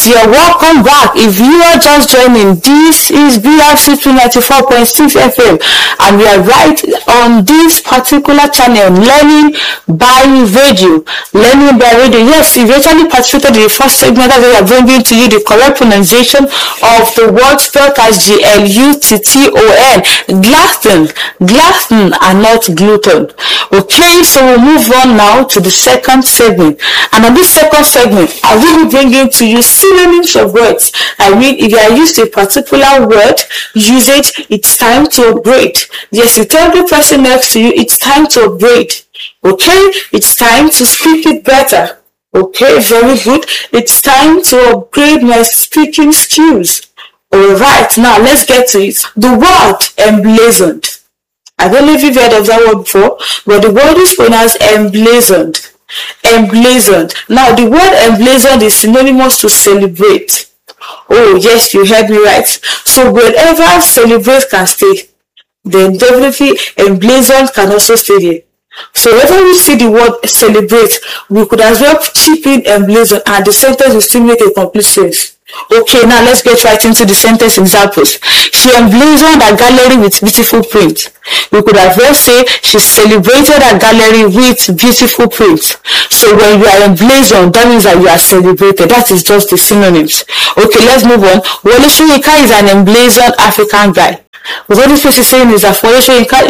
Yes, you're welcome back. If you are just joining, this is BRCP 94.6 FM, and we are right on this particular channel, Learning by Radio. Learning by Radio. Yes, if you actually participated in the first segment, that we are bringing to you the correct pronunciation of the word spelled as Glutton. Glutton and not gluten. Okay, so we'll move on now to the second segment. And on this second segment, I will be bringing to you synonyms of words. I mean, if you are used to a particular word, usage, it's time to upgrade. Yes, you tell the person next to you, it's time to upgrade. Okay, it's time to speak it better. Okay, very good. It's time to upgrade my speaking skills. Alright, now let's get to it. The word emblazoned. I don't know if you've heard of that word before, but the word is pronounced emblazoned. Emblazoned. Now, the word emblazoned is synonymous to celebrate. Oh, yes, you heard me right. So, wherever celebrate can stay, then definitely emblazoned can also stay there. So, whenever we see the word celebrate, we could as well chip in emblazoned, and the sentence will still make a complete sense. Okay, now let's get right into the sentence examples. She emblazoned her gallery with beautiful prints. We could as well say she celebrated her gallery with beautiful prints. So when you are emblazoned, that means that you are celebrated. That is just the synonyms. Okay, let's move on. Wole Soyinka is an emblazoned African guy. What this person is saying is that Wole Soyinka